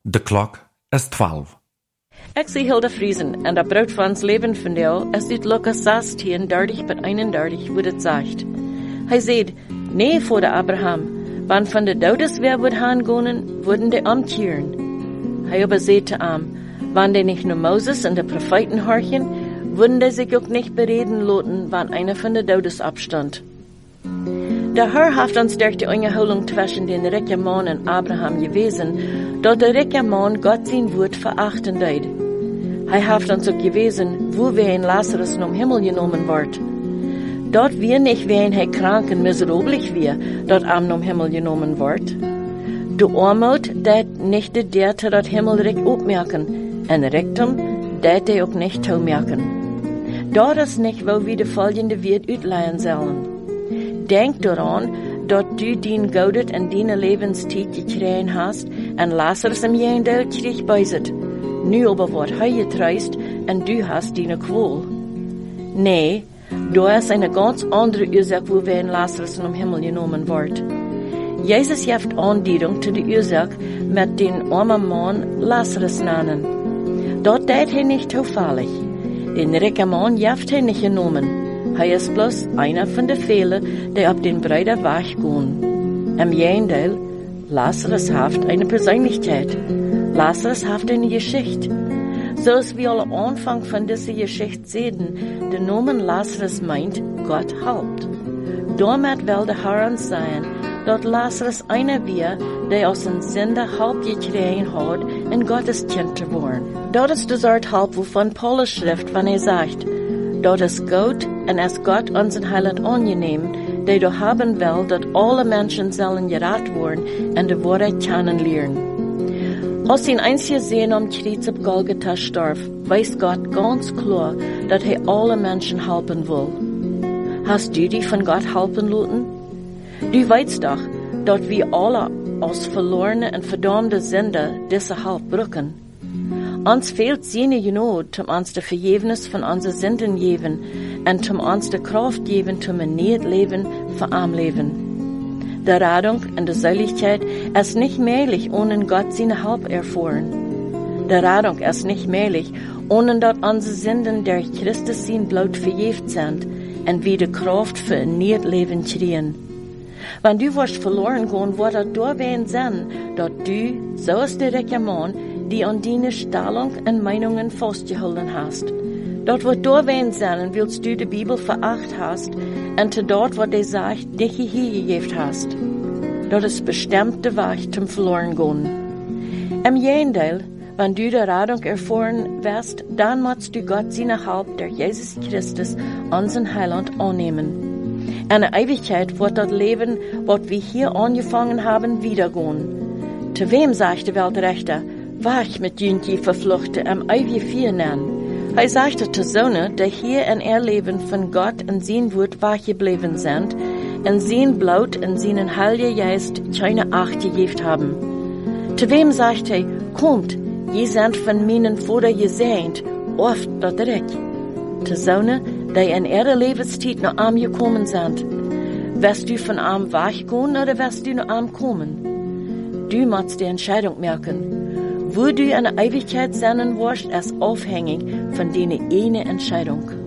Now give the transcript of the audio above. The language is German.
De klok is 12. Ik zie Hilda Friesen en dat brood van ons leven van jou is uit Lukas 16, 30 bis 31, wo het zegt. Hij zegt, nee voor de Abraham, wann van de Dodes wer wordt hangonen, worden de amtieren. Hij aber zegt te am, wann de nicht nur Moses en de Propheten horchen, würden de sich auch nicht bereden loten, wann einer von de Dodes abstand. Der Herr hat uns durch die Unterholung zwischen den reichen Mann und Abraham gewesen, dort der reiche Mann Gott sein Wort verachten deed. Er hat uns auch gewesen, wo wir in Lazarus vom Himmel genommen wird. Dort wir nicht wen er krank und miserablich wir, dort am vom Himmel genommen wird. Du Armut, dat nicht der zu dort Himmelreich aufmerken, en Rektum, dat der auch nicht merken. Dort ist nicht, wo wir die folgende Wert utleihen sollen. Denk daran, dass du den Goudet en deine Lebenszeit gekregen hast, en Lazarus im Jendel krieg beiset. Nu aber wird er getreist, en du hast deine Qual. Nee, da ist eine ganz andere Ursache, wo wir in Lazarus im Himmel genommen wird. Jesus gibt Andienung zu der Ursache mit den armen Mann Lazarus nennen. Dort tät er nicht zufällig. Den reichen Mann gibt er nicht genommen. Er ist bloß einer von den vielen, die auf den breiten Weg gehen. Im Gegenteil, Lazarus hat eine Persönlichkeit. Lazarus hat eine Geschichte. So als wir am Anfang von dieser Geschichte sehen, der Name Lazarus meint, Gott helpt. Damit will der Herr uns sagen, dass Lazarus einer wir, der aus den Sünden Halb gekriegt hat, in Gottes Kind zu werden. Das ist das Art Halb, wovon Paulus schrift, wenn er sagt, dort ist Gott, und es Gott unseren Heiland angenehm, der du haben will, dass alle Menschen sollen gerat werden und die Wahrheit kennenlernen. Als ihn einzige Sehen am Kreuz auf Golgatha starb, weiß Gott ganz klar, dass er alle Menschen helfen will. Hast du dich von Gott helfen lassen? Du weißt doch, dass wir alle als verlorene und verdammte Sünder diese Hilfe brauchen. Uns fehlt seine Genot, um uns die Vergebnis von unseren Sünden geben und um uns die Kraft geben, zum ein neues Leben für am Leben. Die Rettung und die Seligkeit ist nicht möglich, ohne Gott seine Hilfe erfahren. Die Rettung ist nicht möglich, ohne dass unsere Sünden durch Christus sein Blut vergeben sind und wir die Kraft für ein neues Leben kriegen. Wenn du wirst verloren gehen, wird es da sein, dass du, so ist der reiche Mann, die an deine Stellung und Meinungen festgehalten hast. Dort wird da sein, willst du die Bibel veracht hast, und dort, wo der sagt, dich hiergegeben hast. Dort ist bestimmt der Weg zum verloren gehen. Im Gegenteil, wenn du die Rettung erfahren wirst, dann musst du Gott seine Hilfe durch Jesus Christus, unseren Heiland, annehmen. Eine Ewigkeit wird das Leben, was wir hier angefangen haben, wiedergehen. Zu wem sagt der Weltrechter, wach mit jüngsten Verfluchte am ewigen Vier nennen? Er sagte zu Sohne, die hier in ihr Leben von Gott und sein Wort wach geblieben sind, und sein Blut und seinen Heiligen Geist keine Acht gegeben haben. Zu wem sagt er, kommt, je seid von meinen Vater gesehnt, oft dort direkt. Zu Sohne, die in ihrer Lebenszeit noch arm gekommen sind. Wirst du von arm weggehen oder wirst du noch arm kommen? Du musst die Entscheidung merken. Wo du eine Ewigkeit sein wirst, ist aufhängig von deiner eine Entscheidung.